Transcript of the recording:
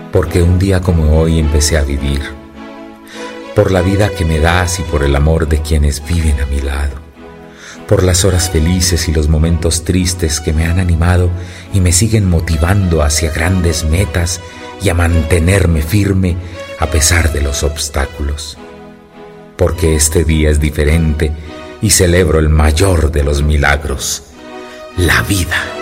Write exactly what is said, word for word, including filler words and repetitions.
porque un día como hoy empecé a vivir, por la vida que me das y por el amor de quienes viven a mi lado, por las horas felices y los momentos tristes que me han animado y me siguen motivando hacia grandes metas y a mantenerme firme a pesar de los obstáculos, porque este día es diferente y celebro el mayor de los milagros, la vida.